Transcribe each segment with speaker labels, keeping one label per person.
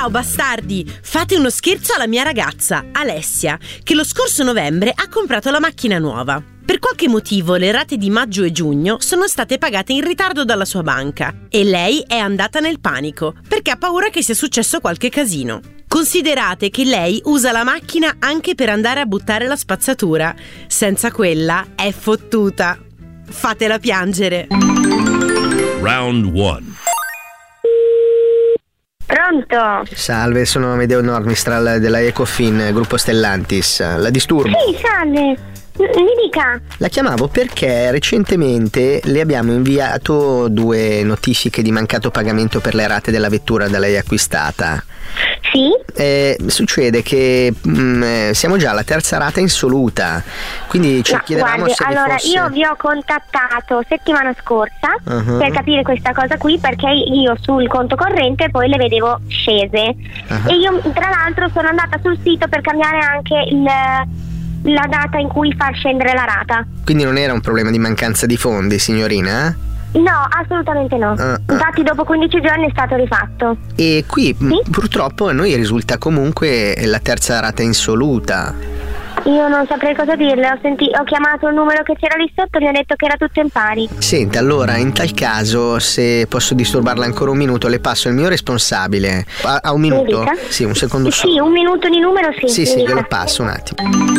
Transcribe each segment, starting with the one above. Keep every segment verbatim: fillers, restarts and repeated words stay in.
Speaker 1: Ciao bastardi, fate uno scherzo alla mia ragazza, Alessia, che lo scorso novembre ha comprato la macchina nuova. Per qualche motivo le rate di maggio e giugno sono state pagate in ritardo dalla sua banca e lei è andata nel panico perché ha paura che sia successo qualche casino. Considerate che lei usa la macchina anche per andare a buttare la spazzatura. Senza quella è fottuta. Fatela piangere.
Speaker 2: Round one.
Speaker 3: Pronto?
Speaker 4: Salve, sono Amedeo Normistral della Ecofin, gruppo Stellantis. La disturbo?
Speaker 3: Sì, salve. Mi dica.
Speaker 4: La chiamavo perché recentemente le abbiamo inviato due notifiche di mancato pagamento per le rate della vettura da lei acquistata.
Speaker 3: Sì?
Speaker 4: Eh, succede che mh, siamo già alla terza rata insoluta, quindi ci
Speaker 3: Ma
Speaker 4: chiedevamo
Speaker 3: guardi,
Speaker 4: se vi
Speaker 3: allora
Speaker 4: fosse...
Speaker 3: io vi ho contattato settimana scorsa
Speaker 4: uh-huh.
Speaker 3: per capire questa cosa qui, perché io sul conto corrente poi le vedevo scese uh-huh. e io tra l'altro sono andata sul sito per cambiare anche il, la data in cui far scendere la rata.
Speaker 4: Quindi non era un problema di mancanza di fondi, signorina?
Speaker 3: No, assolutamente no. Uh, uh. Infatti dopo quindici giorni è stato rifatto.
Speaker 4: E qui
Speaker 3: sì?
Speaker 4: m- purtroppo a noi risulta comunque la terza rata insoluta.
Speaker 3: Io non saprei cosa dirle, ho, senti- ho chiamato il numero che c'era lì sotto e mi ha detto che era tutto in pari.
Speaker 4: Senta, allora in tal caso, se posso disturbarla ancora un minuto, le passo il mio responsabile. Ha, ha un minuto? Sì, un secondo solo.
Speaker 3: Sì, un minuto di numero, sì.
Speaker 4: Sì, sì, glielo passo un attimo.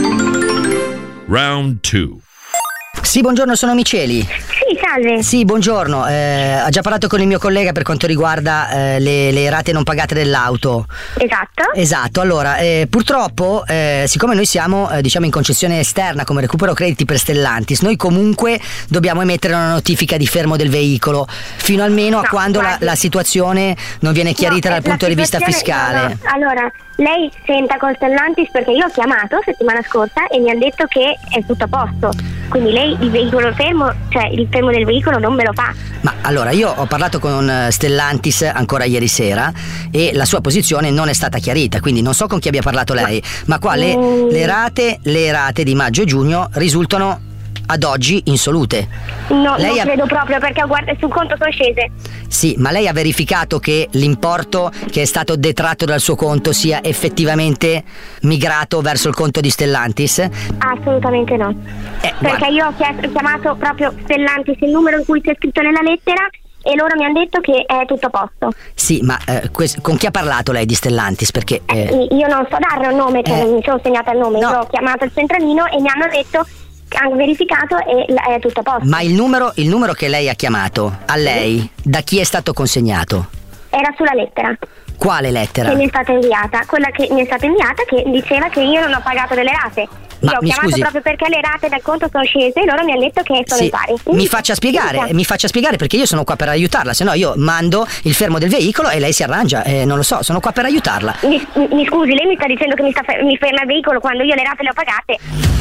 Speaker 2: Round two.
Speaker 5: Sì, buongiorno, sono Miceli.
Speaker 3: Sì, salve.
Speaker 5: Sì, buongiorno. Eh, ha già parlato con il mio collega per quanto riguarda eh, le, le rate non pagate dell'auto.
Speaker 3: Esatto.
Speaker 5: Esatto, allora, eh, purtroppo, eh, siccome noi siamo eh, diciamo in concessione esterna come recupero crediti per Stellantis, noi comunque dobbiamo emettere una notifica di fermo del veicolo fino almeno no, a quando la, la situazione non viene chiarita no, dal punto di vista fiscale.
Speaker 3: No, no. Allora, lei senta con Stellantis perché io ho chiamato settimana scorsa e mi hanno detto che è tutto a posto. Quindi lei il veicolo fermo, cioè il fermo del veicolo non me lo fa.
Speaker 5: Ma allora io ho parlato con Stellantis ancora ieri sera e la sua posizione non è stata chiarita, quindi non so con chi abbia parlato lei, ma qua le, mm. le rate le rate di maggio e giugno risultano ad oggi insolute.
Speaker 3: No,
Speaker 5: lei
Speaker 3: non
Speaker 5: ha...
Speaker 3: credo proprio, perché guarda, sul conto sono scese.
Speaker 5: Sì, ma lei ha verificato che l'importo che è stato detratto dal suo conto sia effettivamente migrato verso il conto di Stellantis?
Speaker 3: Assolutamente no.
Speaker 5: Eh,
Speaker 3: perché
Speaker 5: guarda.
Speaker 3: io ho, chiesto, ho chiamato proprio Stellantis, il numero in cui c'è scritto nella lettera, e loro mi hanno detto che è tutto a posto.
Speaker 5: Sì, ma eh, que- con chi ha parlato lei di Stellantis? Perché eh...
Speaker 3: Eh, io non so dare un nome, cioè eh... non mi sono segnata il nome, no. Io ho chiamato il centralino e mi hanno detto, hanno verificato e è tutto a posto.
Speaker 5: Ma il numero, il numero che lei ha chiamato a lei, da chi è stato consegnato?
Speaker 3: Era sulla lettera.
Speaker 5: Quale lettera?
Speaker 3: Che mi è stata inviata, quella che mi è stata inviata che diceva che io non ho pagato delle rate.
Speaker 5: Ma
Speaker 3: io ho
Speaker 5: mi
Speaker 3: chiamato
Speaker 5: scusi.
Speaker 3: proprio perché le rate dal conto sono scese e loro mi hanno detto che sono
Speaker 5: sì,
Speaker 3: in pari.
Speaker 5: Mi faccia spiegare, mi faccia spiegare perché io sono qua per aiutarla, se no io mando il fermo del veicolo e lei si arrangia, eh, non lo so, sono qua per aiutarla.
Speaker 3: Mi, mi scusi, lei mi sta dicendo che mi, sta, mi ferma il veicolo quando io le rate le ho pagate?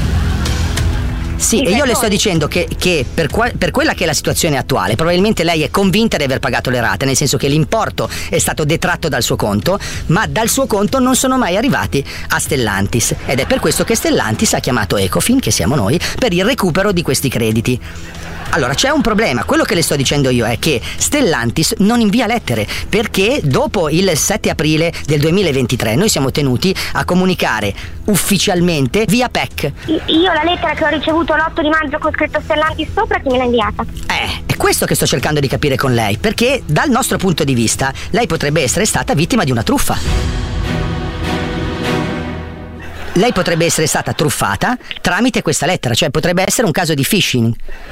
Speaker 5: Sì, e io le sto dicendo che, che per, qua, per quella che è la situazione attuale, probabilmente lei è convinta di aver pagato le rate, nel senso che l'importo è stato detratto dal suo conto, ma dal suo conto non sono mai arrivati a Stellantis, ed è per questo che Stellantis ha chiamato Ecofin, che siamo noi, per il recupero di questi crediti. Allora c'è un problema, quello che le sto dicendo io è che Stellantis non invia lettere, perché dopo il sette aprile del duemilaventitré noi siamo tenuti a comunicare ufficialmente via P E C.
Speaker 3: Io la lettera che ho ricevuto l'otto di maggio con scritto Stellantis sopra, chi me l'ha inviata?
Speaker 5: Eh, è questo che sto cercando di capire con lei, perché dal nostro punto di vista lei potrebbe essere stata vittima di una truffa. Lei potrebbe essere stata truffata tramite questa lettera, cioè potrebbe essere un caso di phishing.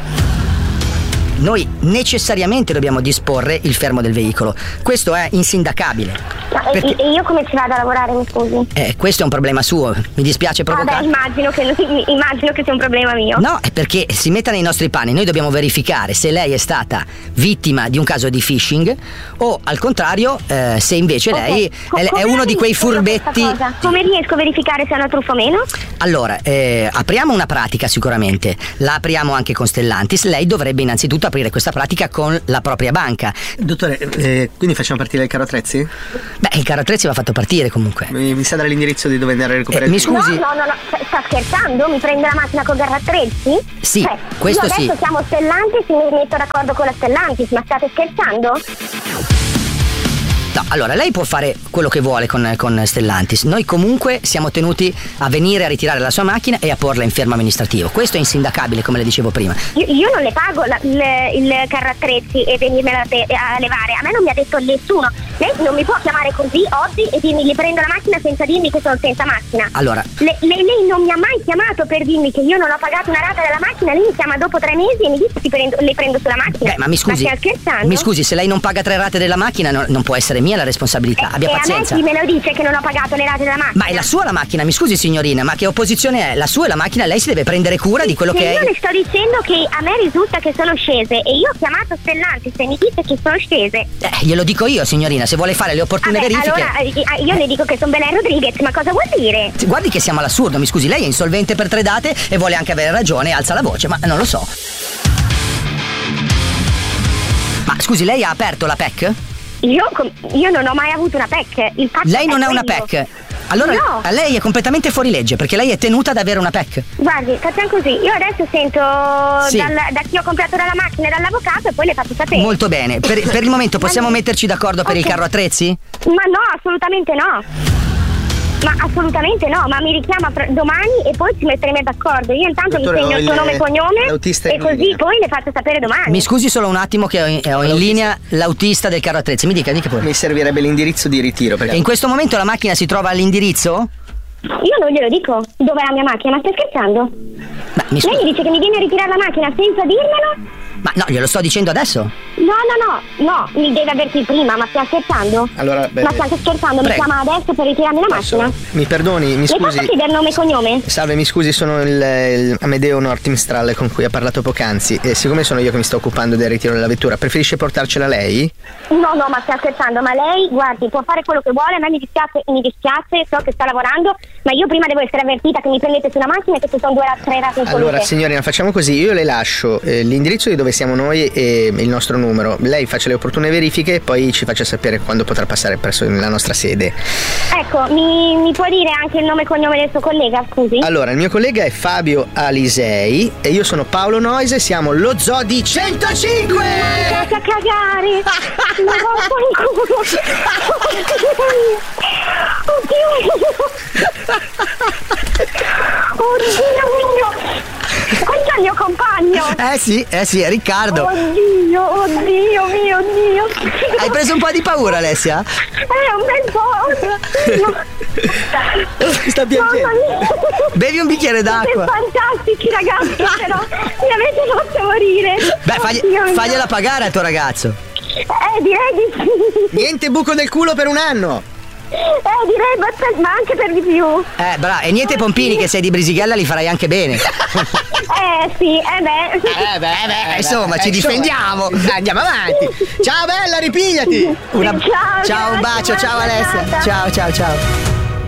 Speaker 5: Noi necessariamente dobbiamo disporre il fermo del veicolo. Questo è insindacabile.
Speaker 3: Ma
Speaker 5: perché...
Speaker 3: e io come ci vado a lavorare, mi scusi?
Speaker 5: Eh, questo è un problema suo, mi dispiace provocare.
Speaker 3: Vabbè, immagino che, immagino che sia un problema mio.
Speaker 5: No, è perché si metta nei nostri panni, noi dobbiamo verificare se lei è stata vittima di un caso di phishing o al contrario eh, se invece okay. lei è, è uno di quei furbetti.
Speaker 3: Come riesco a verificare se è una truffa o meno?
Speaker 5: Allora, eh, apriamo una pratica sicuramente, la apriamo anche con Stellantis, lei dovrebbe innanzitutto aprire questa pratica con la propria banca.
Speaker 4: Dottore, eh, quindi facciamo partire il carro attrezzi?
Speaker 5: Beh, il carro attrezzi va fatto partire comunque.
Speaker 4: Mi, mi sa dare l'indirizzo di dove andare a recuperare
Speaker 5: eh,
Speaker 4: il
Speaker 5: mi scusi?
Speaker 3: No, no, no, no, sta scherzando? Mi prende la macchina con carro attrezzi?
Speaker 5: Sì,
Speaker 3: cioè,
Speaker 5: questo
Speaker 3: io adesso
Speaker 5: sì.
Speaker 3: siamo Stellantis e mi metto d'accordo con la Stellantis, ma state scherzando?
Speaker 5: No, Allora, lei può fare quello che vuole con, con Stellantis. Noi comunque siamo tenuti a venire a ritirare la sua macchina e a porla in fermo amministrativo. Questo è insindacabile, come le dicevo prima.
Speaker 3: Io, io non le pago la, il, il carro attrezzi e venirmela a, te, a levare. A me non mi ha detto nessuno. Lei non mi può chiamare così oggi e dirmi gli prendo la macchina senza dirmi che sono senza macchina.
Speaker 5: Allora,
Speaker 3: le, le, lei non mi ha mai chiamato per dirmi che io non ho pagato una rata della macchina. Lei mi chiama dopo tre mesi e mi dice che prendo, le prendo sulla macchina.
Speaker 5: Beh, ma mi scusi,
Speaker 3: ma scherzando?
Speaker 5: mi scusi, se lei non paga tre rate della macchina no, non può essere mia la responsabilità. Abbia
Speaker 3: e
Speaker 5: pazienza.
Speaker 3: A me chi me lo dice che non ho pagato le rate della macchina?
Speaker 5: Ma è la sua la macchina, mi scusi signorina, ma che opposizione è? La sua è la macchina, lei si deve prendere cura
Speaker 3: sì,
Speaker 5: di quello che
Speaker 3: io
Speaker 5: è.
Speaker 3: Io le sto dicendo che a me risulta che sono scese e io ho chiamato Stellantis e mi dice che sono scese.
Speaker 5: Eh, glielo dico io signorina, se vuole fare le opportune
Speaker 3: Vabbè,
Speaker 5: verifiche.
Speaker 3: Allora io le dico che sono Belen Rodriguez, ma cosa vuol dire?
Speaker 5: Guardi che siamo all'assurdo, mi scusi, lei è insolvente per tre date e vuole anche avere ragione, alza la voce, ma non lo so. Ma scusi, lei ha aperto la P E C?
Speaker 3: Io, io non ho mai avuto una P E C. Il fatto
Speaker 5: lei non
Speaker 3: è
Speaker 5: ha una P
Speaker 3: quello.
Speaker 5: E C? Allora
Speaker 3: no.
Speaker 5: lei è completamente fuori legge perché lei è tenuta ad avere una P E C.
Speaker 3: Guardi, facciamo così, io adesso sento
Speaker 5: sì.
Speaker 3: dal, da chi ho comprato dalla macchina e dall'avvocato e poi le faccio sapere.
Speaker 5: Molto bene, per, per il momento possiamo
Speaker 3: Ma...
Speaker 5: metterci d'accordo per
Speaker 3: okay.
Speaker 5: il carro attrezzi?
Speaker 3: Ma no, assolutamente no. Ma assolutamente no, ma mi richiama domani e poi ci metteremo d'accordo. Io intanto Dottore, mi segno il suo nome e cognome e così poi le faccio sapere domani.
Speaker 5: Mi scusi solo un attimo che ho in, ho in linea l'autista del carro attrezzi. Mi dica, dica pure.
Speaker 4: Mi servirebbe l'indirizzo di ritiro.
Speaker 5: E in questo momento la macchina si trova all'indirizzo?
Speaker 3: Io non glielo dico. Dov'è la mia macchina? Ma stai scherzando?
Speaker 5: Ma, mi
Speaker 3: Lei mi dice che mi viene a ritirare la macchina senza dirmelo?
Speaker 5: Ma no, glielo sto dicendo adesso.
Speaker 3: No, no, no, no, mi deve avvertire prima, ma stai scherzando?
Speaker 4: Allora, beh,
Speaker 3: ma stai scherzando,
Speaker 4: prego.
Speaker 3: Mi chiama adesso per ritirarmi la
Speaker 4: Posso?
Speaker 3: macchina?
Speaker 4: Mi perdoni, mi scusi.
Speaker 3: Le posso chiedere nome e cognome?
Speaker 4: Salve, mi scusi, sono il, il Amedeo Nortimstral con cui ha parlato poc'anzi e siccome sono io che mi sto occupando del ritiro della vettura, preferisce portarcela lei?
Speaker 3: No, no, ma stai scherzando, ma lei, guardi, può fare quello che vuole, a me mi dispiace, mi dispiace, so che sta lavorando, ma io prima devo essere avvertita che mi prendete sulla macchina e che ci sono due tre rate in
Speaker 4: Allora, signorina, facciamo così, io le lascio eh, l'indirizzo di dove siamo noi e il nostro numero, lei faccia le opportune verifiche e poi ci faccia sapere quando potrà passare presso la nostra sede.
Speaker 3: Ecco, mi, mi può dire anche il nome e cognome del suo collega, scusi?
Speaker 4: Allora, il mio collega è Fabio Alisei e io sono Paolo Noise, siamo lo Zoo di centocinque!
Speaker 3: Ma a cagare! Ma vaffanculo! Oddio! Oddio mio! Questo è il mio compagno!
Speaker 5: Eh sì, eh sì, è Riccardo!
Speaker 3: Oddio, oddio mio Dio!
Speaker 5: Hai preso un po' di paura, Alessia?
Speaker 3: Eh, un bel po'!
Speaker 4: Sta piangendo!
Speaker 5: Bevi un bicchiere d'acqua!
Speaker 3: Siete fantastici ragazzi, però mi avete fatto morire!
Speaker 5: Beh, fagli, fagliela pagare al tuo ragazzo!
Speaker 3: Eh, direi di sì!
Speaker 4: Niente buco del culo per un anno!
Speaker 3: Eh, direi, ma anche per di più.
Speaker 5: Eh, brava, e niente pompini che sei di Brisighella li farai anche bene.
Speaker 3: Eh, sì, eh beh.
Speaker 4: Eh beh, eh beh,
Speaker 5: insomma,
Speaker 4: eh,
Speaker 5: ci
Speaker 4: insomma,
Speaker 5: difendiamo.
Speaker 4: Andiamo avanti. Ciao bella, ripigliati.
Speaker 5: Una...
Speaker 3: Ciao,
Speaker 5: ciao, un bacio, ciao Alessia. Ciao, ciao, ciao.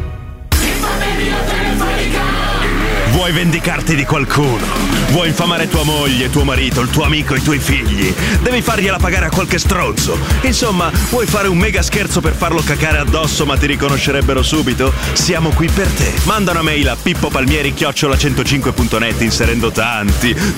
Speaker 2: Vuoi vendicarti di qualcuno? Vuoi infamare tua moglie, tuo marito, il tuo amico, i tuoi figli? Devi fargliela pagare a qualche stronzo. Insomma, vuoi fare un mega scherzo per farlo cacare addosso ma ti riconoscerebbero subito? Siamo qui per te. Manda una mail a pippopalmieri chiocciola centocinque punto net inserendo tanti